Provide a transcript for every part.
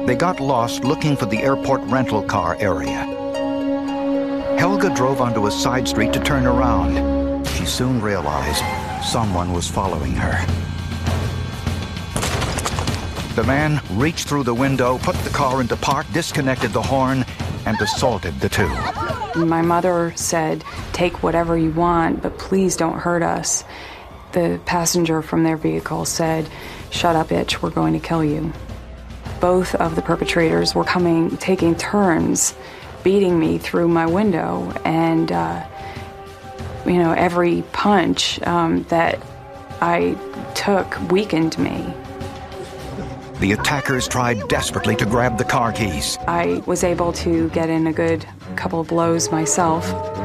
They got lost looking for the airport rental car area. Helga drove onto a side street to turn around. She soon realized someone was following her. The man reached through the window, put the car into park, disconnected the horn, and assaulted the two. My mother said, "Take whatever you want, but please don't hurt us." The passenger from their vehicle said, "Shut up, bitch, we're going to kill you." Both of the perpetrators were taking turns, beating me through my window, and every punch that I took weakened me. The attackers tried desperately to grab the car keys. I was able to get in a good couple of blows myself.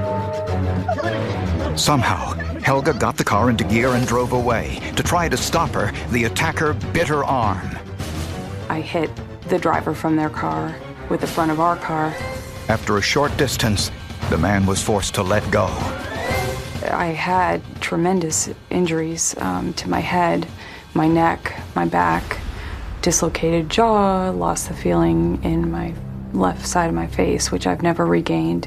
Somehow, Helga got the car into gear and drove away. To try to stop her, the attacker bit her arm. I hit the driver from their car with the front of our car. After a short distance, the man was forced to let go. I had tremendous injuries to my head, my neck, my back, dislocated jaw, lost the feeling in my left side of my face, which I've never regained.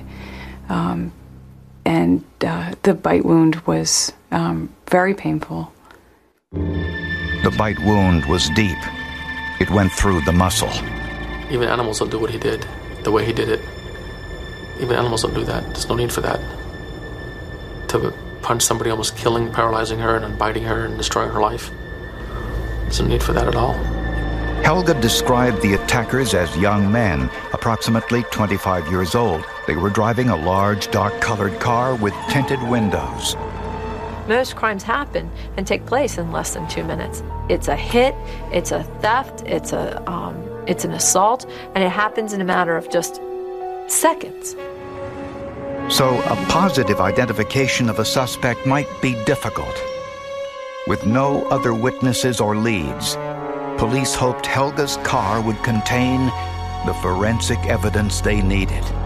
And the bite wound was very painful. The bite wound was deep. It went through the muscle. Even animals don't do what he did, the way he did it. Even animals don't do that. There's no need for that. To punch somebody, almost killing, paralyzing her, and then biting her and destroying her life. There's no need for that at all. Helga described the attackers as young men, approximately 25 years old. They were driving a large, dark-colored car with tinted windows. Most crimes happen and take place in less than 2 minutes. It's a hit, it's a theft, it's an assault, and it happens in a matter of just seconds. So a positive identification of a suspect might be difficult. With no other witnesses or leads, police hoped Helga's car would contain the forensic evidence they needed.